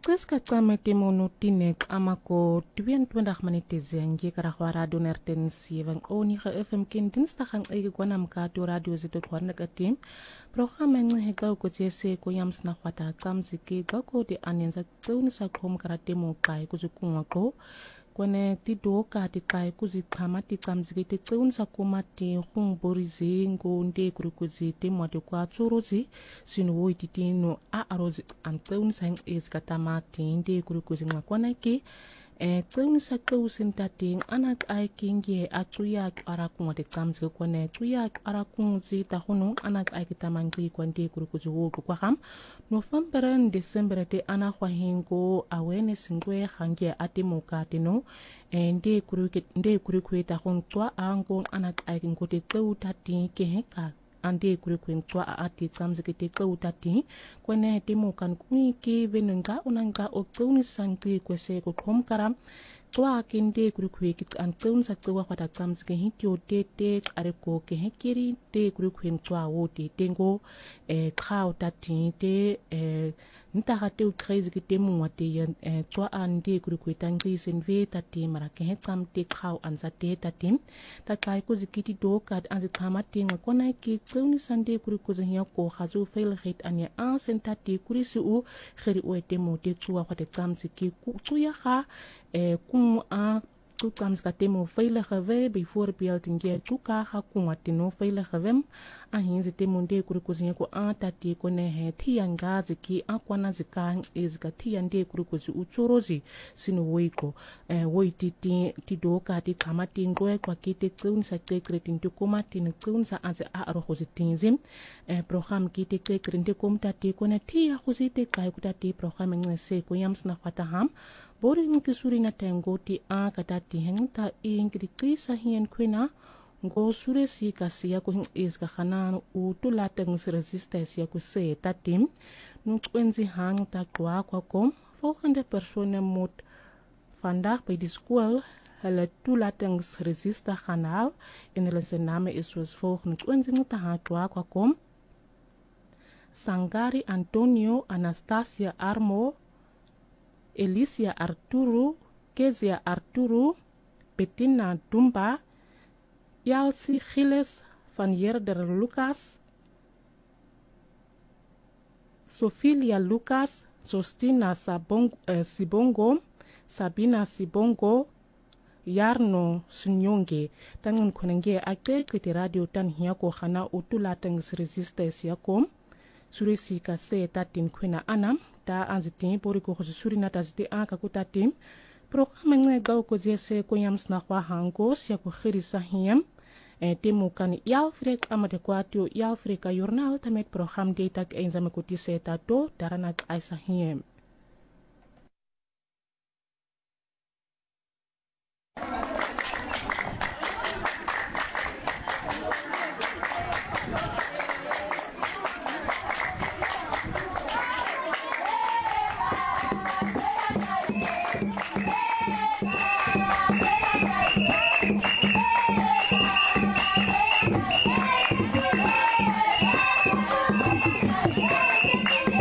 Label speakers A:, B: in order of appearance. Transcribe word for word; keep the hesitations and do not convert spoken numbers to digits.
A: Qiska qama timono tinek amako tweeëntwintig minute zengi karagwa radio nerten seven onige F M kin dinsdag ang igwana mkato radio zito kwarna katim programma ngi gaw ko jese ko yams na kwata kamziki gako de anenza tsuni sa kom karate mo kai ko zukunga ko kone ti doka ti kai kuzichama ti kamziki ti tsuni sa komati khungborize ngonde kurikuzi ti mwate kwa tsurozi sinu wo ititino a arozi an tsuni sa ezkatama tinde kurikuzi ngakwana ki e tsuni sa kusin tating anak ai kinge atuya arakun de kamziki kone tuya arakun zi ta hono anak ai kitamangi kwande kurikuzi wo kwa ham November December te ana kwa hingo awareness ngwe hange atimuka tino ende kuruke nde kurukweta hontwa ango anak ai ngote teuta ti keheka ande kurukwentwa ati tsamzike te teuta ti kwene timukan kuniki venunga unanga okuni sanki kwese ko komkaram twa kinde kurukweki antun sa twa kwata tsamzike hitio tete areko kehekiri te kurukwentwa wote tengo e khau tati te e nta hate ukreiz gite muwate yan twa ande kurukweta ngisen ve tati marake hetsam te khau anzate tati takai ko zikiti doka anzi thamati ngakona ki tsuni sande kurikuzi hiya ko khazu fail hit anya an sentati kurisu u kheri wete mote twa kwata tsamzike ku tuya kha e kum a tu tsamzika temo fail khave before build nge tuka ha kumwatino fail khavem a hinzi temunde kurikuzi ko atati ko ne he thiyanga ziki akwana zika ezga thiyande kurikuzi utsorozi sinu woiko e woititi tidoka ti khamati ngwe kwa kite tsunsa tekretin to komati ne tsunsa anze a aro khozitinzi e program kite tekretin komtati ko ne thiya khozite kai kutati program ngese ko yamsna fataham bori ngkisuri na tengoti a katati hengta ingri kisa hien kwena ngo sure si kasia ko is ka khanan u to lateng resistance ya ko se tatim nu twenzi hang ta kwa kwa kom volgende persone moet vandaag bij de school hulle toelatings resista kanaal en hulle se name is soos volgende twenzi ta ha kwa kwa kom Sangari Antonio Anastasia Armo Elicia Arturo Kezia Arturo Bettina Dumba Yalsi Gilles van Yerder Lucas Sofilia Lucas Justina Sabong, uh, Sibongo Sabina Sibongo Yarno Sunyonge tangun konenge akte kiti radio tan hiya ko khana utulatang resistance yakom surisi ka se tatin kwena anam ta anzitin pori ko suri na tazde aka kutatim program ngwe gaw ko jese ko yams na kwa hangos ya ko khirisa hiyam e temu kan yalfrek amade kwatio yalfreka journal tamet program data ke enzame ko tiseta to darana aisa hiyam